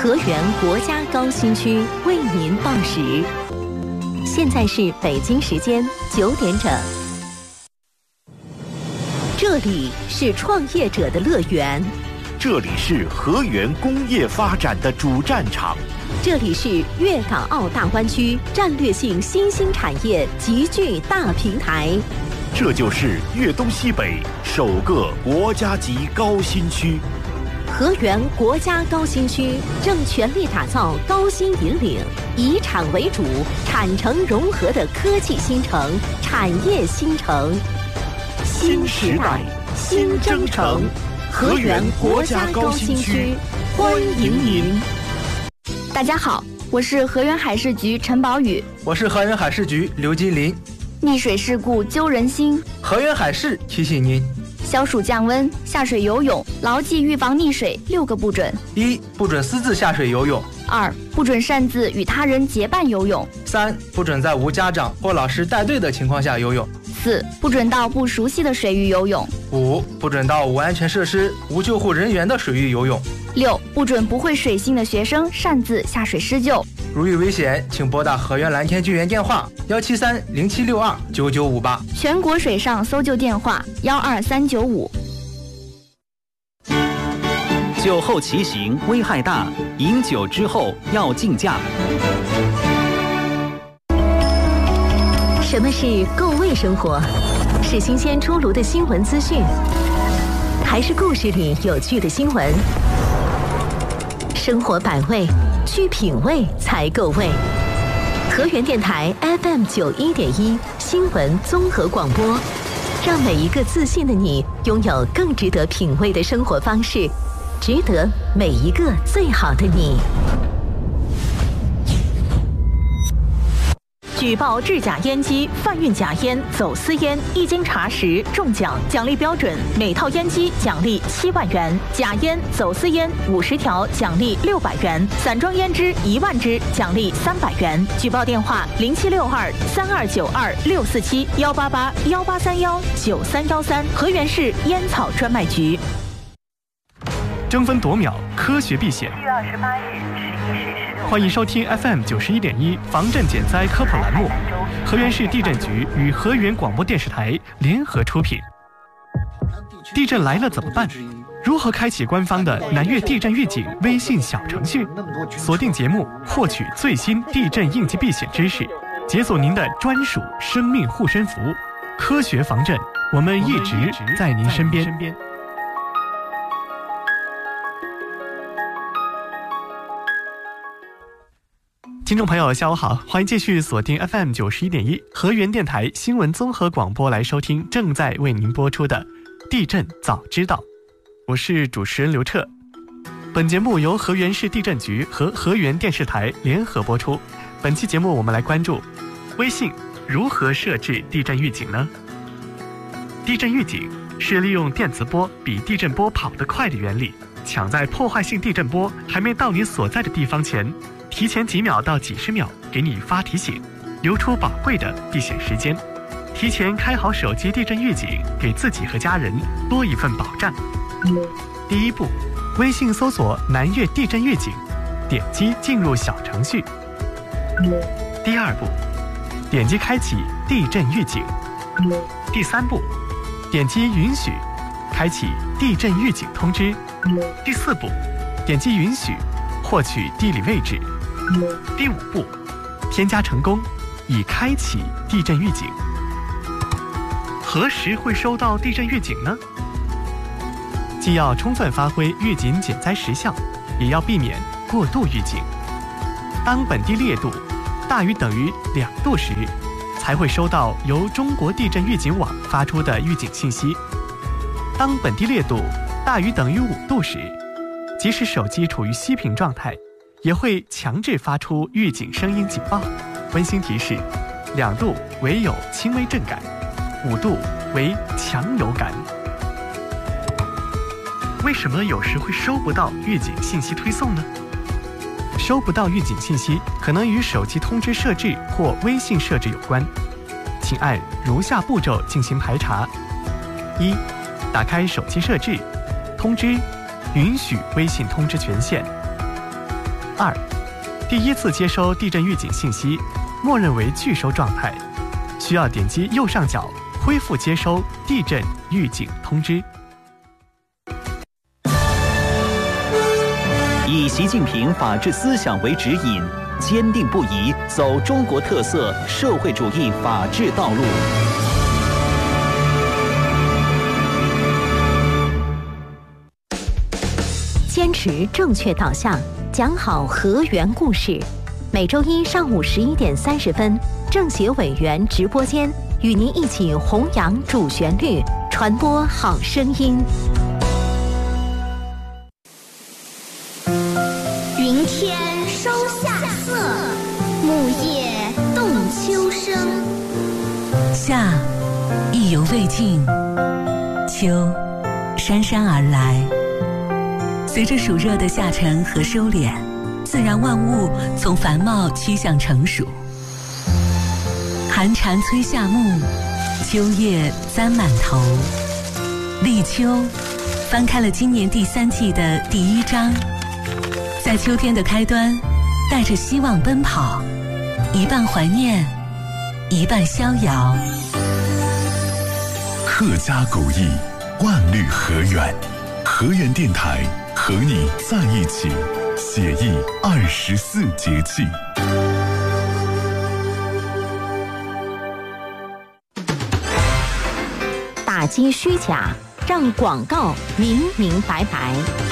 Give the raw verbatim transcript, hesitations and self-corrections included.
河源国家高新区为您报时。现在是北京时间九点整。这里是创业者的乐园， 这里是河源工业发展的主战场， 这里是粤港澳大湾区战略性新兴产业集聚大平台， 这就是粤东西北首个国家级高新区。 河源国家高新区正全力打造高新引领、以产为主、产城融合的科技新城、产业新城。 新时代新征程，河源国家高新区欢迎您。 大家好，我是河源海事局陈宝宇。 我是河源海事局刘金林。 溺水事故揪人心， 河源海事提醒您： 消暑降温，下水游泳，牢记预防溺水六个不准： 一、不准私自下水游泳； 二、不准擅自与他人结伴游泳； 三、不准在无家长或老师带队的情况下游泳； 四、不准到不熟悉的水域游泳； 五、不准到无安全设施、无救护人员的水域游泳； 六、不准不会水性的学生擅自下水施救。 如遇危险，请拨打河源蓝天救援电话幺七三零七六二九九五八， 全国水上搜救电话幺二三九五。 酒后骑行危害大，饮酒之后要禁驾。 什么是够味生活？是新鲜出炉的新闻资讯，还是故事里有趣的新闻？生活百味，去品味才够味。河源电台 F M 九一点一新闻综合广播，让每一个自信的你拥有更值得品味的生活方式，值得每一个最好的你。举报制假烟机、贩运假烟、走私烟，一经查实中奖，奖励标准：每套烟机奖励七万元；假烟、走私烟五十条奖励六百元；散装烟支一万支奖励三百元。举报电话：零七六二三二九二六四七幺八八幺八三幺九三幺三，河源市烟草专卖局。 争分夺秒，科学避险。 七月二十八日十一时十六。 欢迎收听 F M 九十一点一防震减灾科普栏目，河源市地震局与河源广播电视台联合出品。地震来了怎么办？如何开启官方的南粤地震预警微信小程序？锁定节目，获取最新地震应急避险知识，解锁您的专属生命护身符。科学防震，我们一直在您身边。听众朋友下午好，欢迎继续锁定 F M 九十一点一河源电台新闻综合广播来收听正在为您播出的地震早知道，我是主持人刘彻。本节目由河源市地震局和河源电视台联合播出。本期节目我们来关注微信如何设置地震预警呢？地震预警是利用电磁波比地震波跑得快的原理，抢在破坏性地震波还没到你所在的地方前，提前几秒到几十秒给你发提醒，留出宝贵的避险时间。提前开好手机地震预警，给自己和家人多一份保障。第一步，微信搜索南粤地震预警，点击进入小程序。第二步，点击开启地震预警。第三步，点击允许，开启地震预警通知。第四步，点击允许，获取地理位置。第五步，添加成功，已开启地震预警。何时会收到地震预警呢？既要充分发挥预警减灾实效，也要避免过度预警。当本地烈度大于等于两度时，才会收到由中国地震预警网发出的预警信息。当本地烈度大于等于五度时，即使手机处于熄屏状态，也会强制发出预警声音警报。温馨提示：两度为有轻微震感，五度为强有感。为什么有时会收不到预警信息推送呢？收不到预警信息可能与手机通知设置或微信设置有关，请按如下步骤进行排查：一、打开手机设置，通知允许微信通知权限； 二，第一次接收地震预警信息，默认为拒收状态，需要点击右上角恢复接收地震预警通知。 以习近平法治思想为指引，坚定不移走中国特色社会主义法治道路。 坚持正确导向，讲好河源故事。每周一上午十一点三十分，政协委员直播间与您一起弘扬主旋律，传播好声音。 云天收夏色，木叶动秋声。 夏，意犹未尽；秋，姗姗而来。随着暑热的下沉和收敛，自然万物从繁茂趋向成熟。寒蝉催夏木，秋叶簪满头。立秋，翻开了今年第三季的第一章，在秋天的开端，带着希望奔跑，一半怀念，一半逍遥。 客家古意，万绿河源，河源电台和你在一起，写意二十四节气。 打击虚假，让广告明明白白。